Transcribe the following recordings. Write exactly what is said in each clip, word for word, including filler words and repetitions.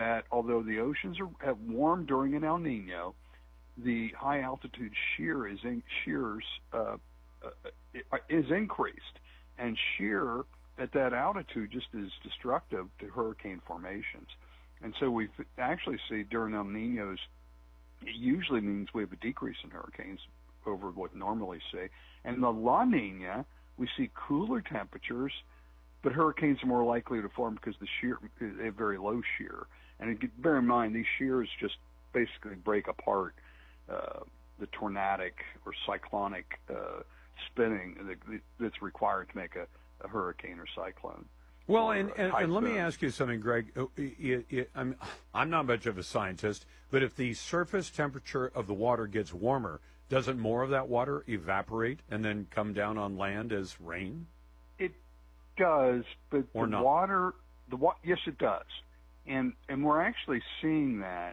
that although the oceans are, have warmed during an El Nino, the high altitude shear is in, shears uh, uh, is increased, and shear at that altitude just is destructive to hurricane formations. And so we actually see during El Ninos, it usually means we have a decrease in hurricanes over what we normally see. And the La Nina, we see cooler temperatures, but hurricanes are more likely to form because the shear, they have very low shear. And bear in mind, these shears just basically break apart uh, the tornadic or cyclonic uh, spinning that, that's required to make a, a hurricane or cyclone. Well, and, and, and let me ask you something, Greg. It, it, I'm, I'm not much of a scientist, but if the surface temperature of the water gets warmer, doesn't more of that water evaporate and then come down on land as rain? It does, but or the not. water, the wa- yes, it does, and and we're actually seeing that,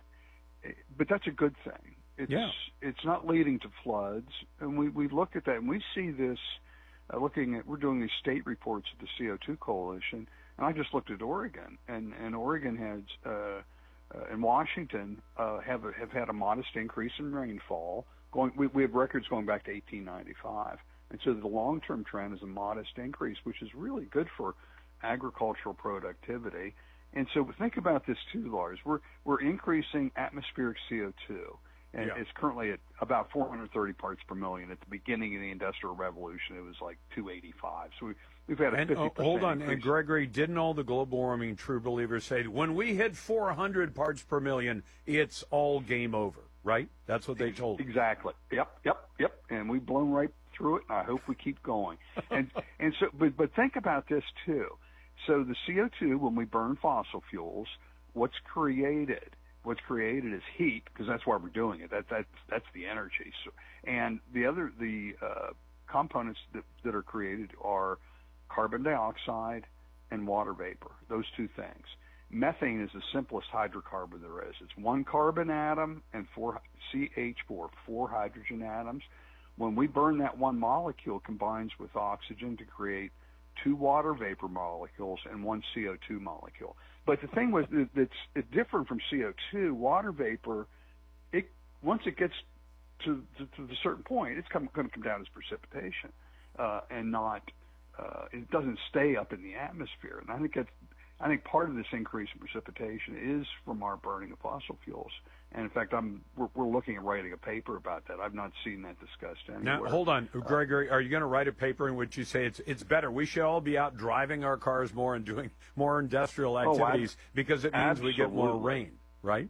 but that's a good thing. It's yeah. it's not leading to floods, and we we looked at that, and we see this. Uh, looking at, we're doing these state reports at the C O two Coalition, and I just looked at Oregon, and, and Oregon has, uh, uh, and Washington uh, have a, have had a modest increase in rainfall. Going, we, we have records going back to eighteen ninety-five, and so the long-term trend is a modest increase, which is really good for agricultural productivity. And so think about this too, Lars. We're we're increasing atmospheric C O two. And yeah. it's currently at about four hundred thirty parts per million. At the beginning of the Industrial Revolution, it was like two eighty-five. So we, we've had a and, fifty percent uh, hold on, increase. and Gregory, didn't all the global warming true believers say when we hit four hundred parts per million, it's all game over, right? That's what they told us. Exactly. Yep, yep, yep. And we've blown right through it, and I hope we keep going. and and so, but but think about this too. So the C O two, when we burn fossil fuels, what's created? What's created is heat, because that's why we're doing it. That that's that's the energy. So, and the other the uh, components that, that are created are carbon dioxide and water vapor. Those two things. Methane is the simplest hydrocarbon there is. It's one carbon atom and four C H four, four hydrogen atoms. When we burn that one molecule, it combines with oxygen to create two water vapor molecules and one C O two molecule. But the thing was that's it's different from C O two. Water vapor, it once it gets to, to, to a certain point, it's come, going to come down as precipitation, uh, and not. Uh, it doesn't stay up in the atmosphere. And I think that's. I think part of this increase in precipitation is from our burning of fossil fuels. And in fact, I'm we're, we're looking at writing a paper about that. I've not seen that discussed anywhere. Now, hold on, Gregory. Are you going to write a paper in which you say it's it's better? We should all be out driving our cars more and doing more industrial activities oh, because it means absolutely. we get more rain, right?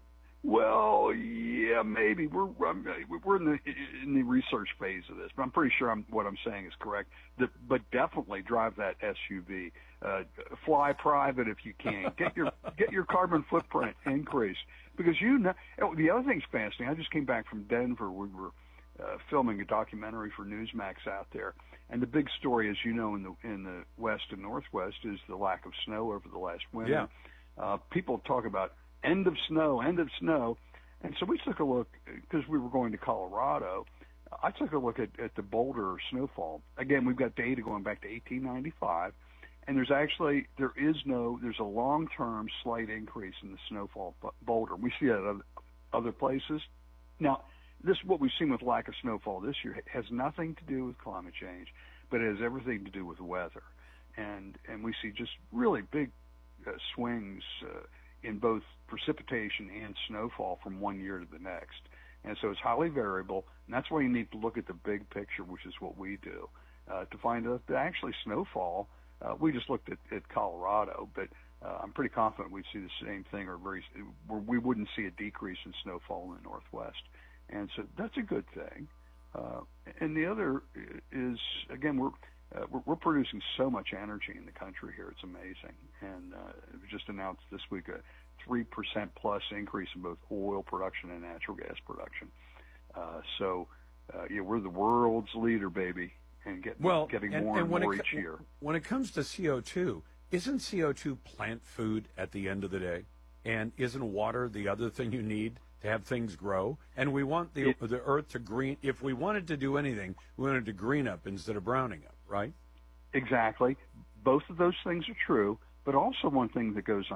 Well, yeah, maybe we're we're in the in the research phase of this, but I'm pretty sure I'm, what I'm saying is correct. The, but definitely drive that S U V. Uh, fly private if you can. Get your get your carbon footprint increased, because you know the other thing's fascinating. I just came back from Denver. We were uh, filming a documentary for Newsmax out there, and the big story, as you know, in the in the West and Northwest, is the lack of snow over the last winter. Yeah. Uh, people talk about end of snow, end of snow. And so we took a look, because we were going to Colorado, I took a look at, at the Boulder snowfall. Again, we've got data going back to eighteen ninety-five, and there's actually, there is no, there's a long-term slight increase in the snowfall Boulder. We see that at other places. Now, this, what we've seen with lack of snowfall this year has nothing to do with climate change, but it has everything to do with weather. And, and we see just really big uh, swings uh, in both precipitation and snowfall from one year to the next. And so it's highly variable, and that's why you need to look at the big picture, which is what we do, uh, to find out that actually snowfall, uh, we just looked at, at Colorado, but uh, I'm pretty confident we'd see the same thing, or very, where we wouldn't see a decrease in snowfall in the Northwest. And so that's a good thing. Uh, and the other is, again, we're, uh, we're, we're producing so much energy in the country here. It's amazing. And uh, it was just announced this week a three percent plus increase in both oil production and natural gas production. Uh, so, uh, yeah, we're the world's leader, baby, and get, well, getting and, more and, and more it, each year. When it comes to C O two, isn't C O two plant food at the end of the day? And isn't water the other thing you need to have things grow? And we want the, it, the earth to green. If we wanted to do anything, we wanted to green up instead of browning up, right? Exactly. Both of those things are true, but also one thing that goes